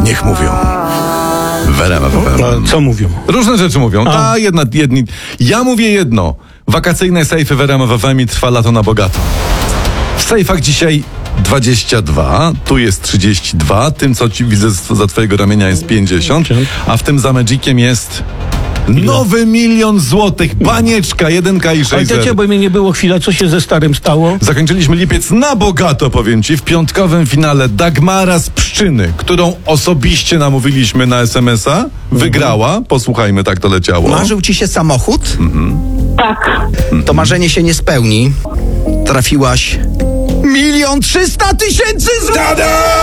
Niech mówią. W RMF FM. Co mówią? Różne rzeczy mówią. Ja mówię jedno. Wakacyjne sejfy w RMF FM i trwa lato na bogato. W sejfach dzisiaj 22, tu jest 32, tym co ci widzę za twojego ramienia jest 50, a w tym za Magiciem jest nowy 1 000 000 złotych, banieczka, 1 i 6 Ale wiecie, bo mnie nie było chwila, co się ze starym stało? Zakończyliśmy lipiec na bogato, powiem ci, w piątkowym finale Dagmara z Pszczyny, którą osobiście namówiliśmy na SMS-a, wygrała, posłuchajmy, tak to leciało. Marzył ci się samochód? Tak. To marzenie się nie spełni. Trafiłaś 1 300 000 złotych!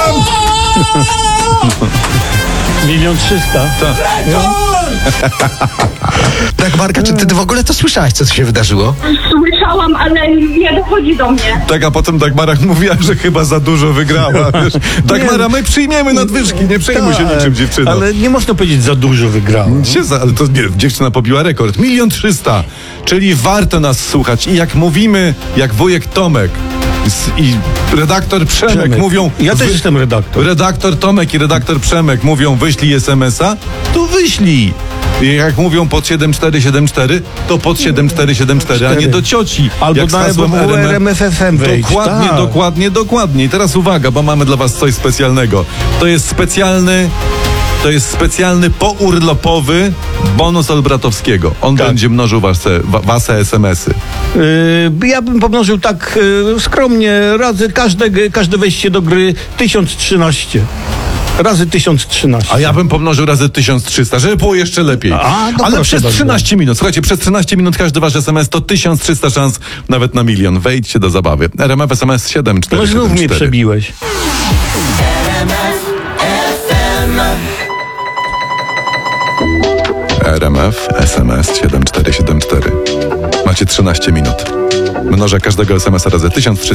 1 300 000. Dagmarka, czy ty w ogóle to słyszałaś, co się wydarzyło? Słyszałam, ale nie dochodzi do mnie. Tak, a potem Dagmara mówiła, że chyba za dużo wygrała. Wiesz? Dagmara, my przyjmiemy nadwyżki, nie przejmuj się niczym, dziewczyno. Ale nie można powiedzieć, za dużo wygrałem. Ale to nie, dziewczyna pobiła rekord. 1 300 000, czyli warto nas słuchać. I jak mówimy, jak wujek Tomek i redaktor Przemek mówią... Ja też jestem redaktor. Redaktor Tomek i redaktor Przemek mówią, wyślij SMS-a, to wyślij. I jak mówią pod 7474, to pod 7474, a nie do cioci. Albo jak na RMF FM wejdź. Dokładnie. I teraz uwaga, bo mamy dla was coś specjalnego. To jest specjalny pourlopowy bonus Olbratowskiego. On będzie mnożył wasze SMS-y. Ja bym pomnożył tak skromnie, razy każde wejście do gry 1013. Razy 1013. A ja bym pomnożył razy 1300, żeby było jeszcze lepiej. Ale przez 13 minut, słuchajcie, przez 13 minut każdy wasz SMS to 1300 szans nawet na 1 000 000. Wejdźcie do zabawy. RMF SMS 7474. No znów mnie przebiłeś. RMF SMS 7474. Macie 13 minut. Mnożę każdego SMS-a razy 1300.